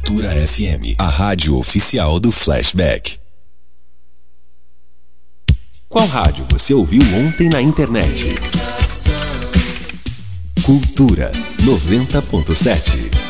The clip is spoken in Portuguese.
Cultura FM, a rádio oficial do Flashback. Qual rádio você ouviu ontem na internet? Cultura 90.7.